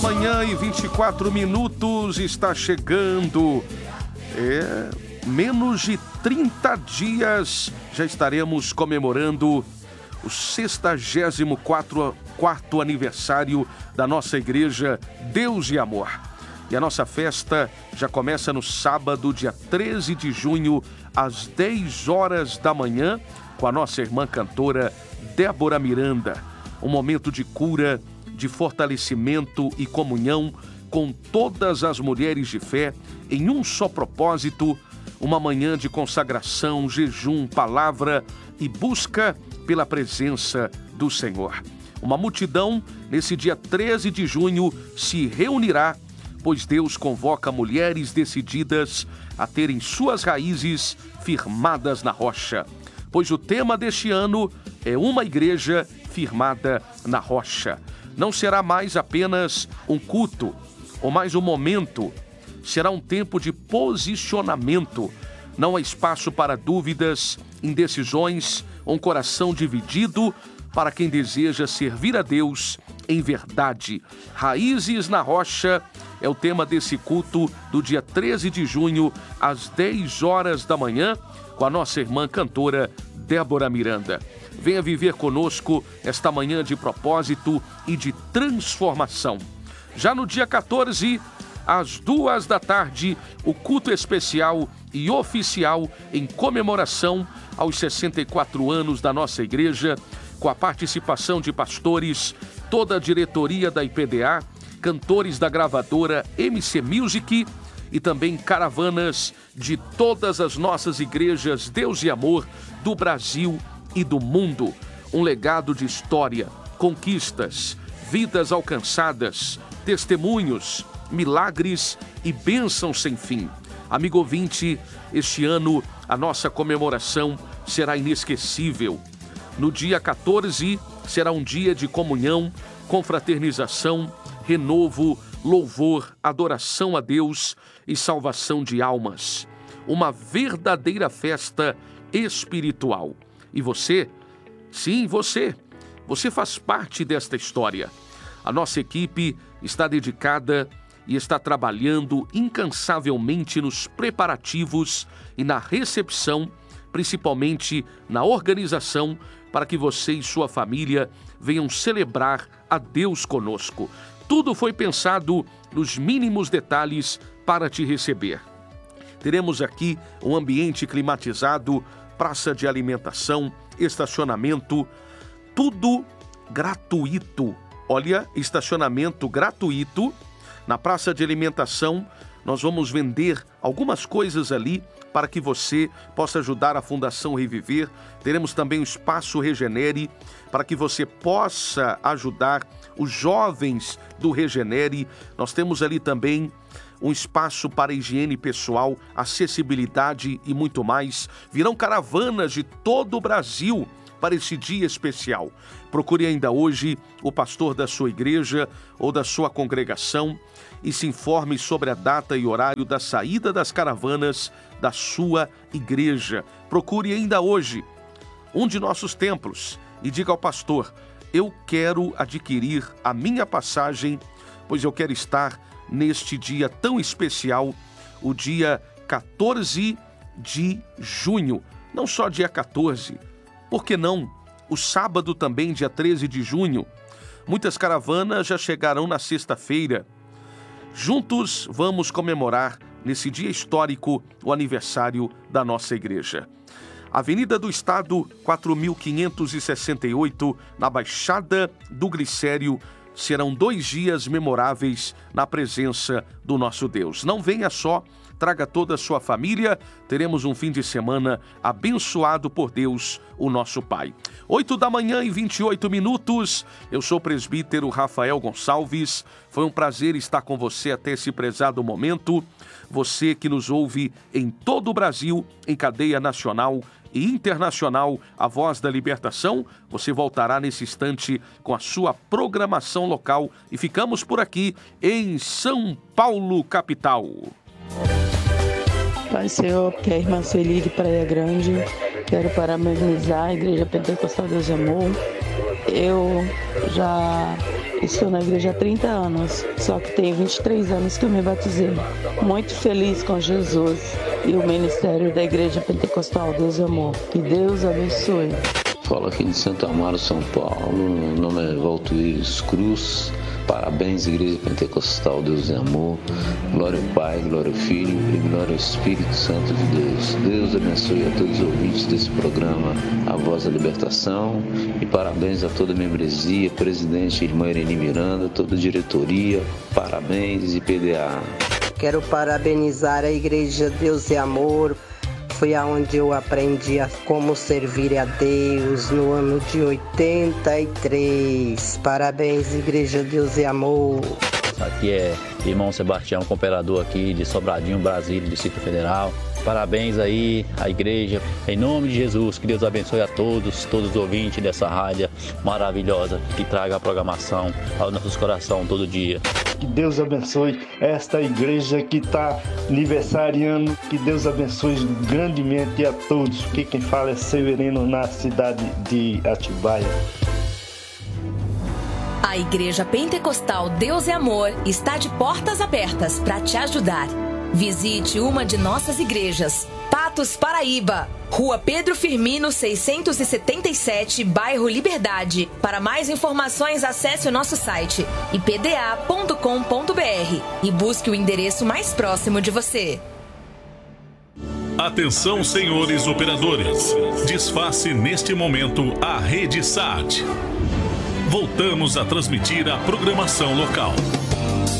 Manhã e 24 minutos está chegando. Menos de 30 dias já estaremos comemorando o 64º aniversário da nossa igreja Deus e Amor. E a nossa festa já começa no sábado, dia 13 de junho, às 10 horas da manhã, com a nossa irmã cantora Débora Miranda. Um momento de cura, de fortalecimento e comunhão com todas as mulheres de fé em um só propósito, uma manhã de consagração, jejum, palavra e busca pela presença do Senhor. Uma multidão, nesse dia 13 de junho, se reunirá, pois Deus convoca mulheres decididas a terem suas raízes firmadas na rocha. Pois o tema deste ano é uma igreja firmada na rocha. Não será mais apenas um culto ou mais um momento, será um tempo de posicionamento. Não há espaço para dúvidas, indecisões, um coração dividido para quem deseja servir a Deus em verdade. Raízes na rocha é o tema desse culto do dia 13 de junho, às 10 horas da manhã, com a nossa irmã cantora Débora Miranda. Venha viver conosco esta manhã de propósito e de transformação. Já no dia 14, às 2 da tarde, o culto especial e oficial em comemoração aos 64 anos da nossa igreja, com a participação de pastores, toda a diretoria da IPDA, cantores da gravadora MC Music e também caravanas de todas as nossas igrejas Deus e Amor do Brasil e do mundo. Um legado de história, conquistas, vidas alcançadas, testemunhos, milagres e bênçãos sem fim. Amigo ouvinte, este ano a nossa comemoração será inesquecível. No dia 14 será um dia de comunhão, confraternização, renovo, louvor, adoração a Deus e salvação de almas. Uma verdadeira festa espiritual. E você? Sim, você faz parte desta história. A nossa equipe está dedicada e está trabalhando incansavelmente nos preparativos e na recepção, principalmente na organização, para que você e sua família venham celebrar a Deus conosco. Tudo foi pensado nos mínimos detalhes para te receber. Teremos aqui um ambiente climatizado, praça de alimentação, estacionamento, tudo gratuito. Olha, estacionamento gratuito. Na praça de alimentação, nós vamos vender algumas coisas ali para que você possa ajudar a Fundação Reviver. Teremos também o Espaço Regenere para que você possa ajudar os jovens do Regenere. Nós temos ali também um espaço para higiene pessoal, acessibilidade e muito mais. Virão caravanas de todo o Brasil para esse dia especial. Procure ainda hoje o pastor da sua igreja ou da sua congregação e se informe sobre a data e horário da saída das caravanas da sua igreja. Procure ainda hoje um de nossos templos e diga ao pastor: eu quero adquirir a minha passagem, pois eu quero estar neste dia tão especial, o dia 14 de junho. Não só dia 14, por que não? O sábado também, dia 13 de junho. Muitas caravanas já chegarão na sexta-feira. Juntos vamos comemorar, nesse dia histórico, o aniversário da nossa igreja. Avenida do Estado, 4.568, na Baixada do Glicério. Serão 2 dias memoráveis na presença do nosso Deus. Não venha só, traga toda a sua família. Teremos um fim de semana abençoado por Deus, o nosso Pai. 8 da manhã e 28 minutos. Eu sou o presbítero Rafael Gonçalves. Foi um prazer estar com você até esse prezado momento. Você que nos ouve em todo o Brasil, em cadeia nacional e internacional, a Voz da Libertação, você voltará nesse instante com a sua programação local e ficamos por aqui em São Paulo, capital. Pai Senhor, que é a irmã Sueli de Praia Grande, quero parabenizar a Igreja Pentecostal Deus e Amor. Eu já Estou na igreja há 30 anos, só que tem 23 anos que eu me batizei. Muito feliz com Jesus e o ministério da Igreja Pentecostal Deus e Amor. Que Deus abençoe. Falo aqui de Santo Amaro, São Paulo. Meu nome é Valtuíris Cruz. Parabéns, Igreja Pentecostal Deus e Amor. Glória ao Pai, glória ao Filho e glória ao Espírito Santo de Deus. Deus abençoe a todos os ouvintes desse programa A Voz da Libertação. E parabéns a toda a membresia, presidente Irmã Irene Miranda, toda a diretoria. Parabéns, IPDA. Quero parabenizar a Igreja Deus e Amor. Foi aonde eu aprendi como servir a Deus no ano de 83. Parabéns, Igreja Deus e Amor. Aqui é irmão Sebastião, cooperador aqui de Sobradinho, Brasília, Distrito Federal. Parabéns aí à igreja, em nome de Jesus, que Deus abençoe a todos os ouvintes dessa rádio maravilhosa que traga a programação aos nossos corações todo dia. Que Deus abençoe esta igreja que está aniversariando, que Deus abençoe grandemente a todos. Aqui quem fala é Severino, na cidade de Atibaia. A Igreja Pentecostal Deus e Amor está de portas abertas para te ajudar. Visite uma de nossas igrejas. Patos, Paraíba, Rua Pedro Firmino, 677, bairro Liberdade. Para mais informações, acesse o nosso site ipda.com.br e busque o endereço mais próximo de você. Atenção, senhores operadores. Desface neste momento a rede SAT. Voltamos a transmitir a programação local.